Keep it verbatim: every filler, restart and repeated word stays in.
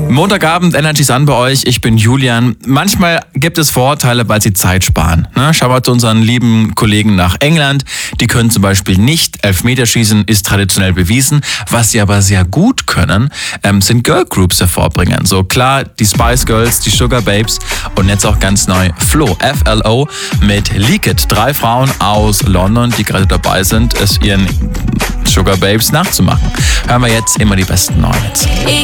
Montagabend, Energy Sun bei euch. Ich bin Julian. Manchmal gibt es Vorurteile, weil sie Zeit sparen. Ne? Schauen wir zu unseren lieben Kollegen nach England. Die können zum Beispiel nicht Elfmeterschießen, ist traditionell bewiesen. Was sie aber sehr gut können, ähm, sind Girl Groups hervorbringen. So klar, die Spice Girls, die Sugar Babes und jetzt auch ganz neu Flo, F L O mit Leak It. Drei Frauen aus London, die gerade dabei sind, es ihren Sugar Babes nachzumachen. Hören wir jetzt immer die besten neuen Hits.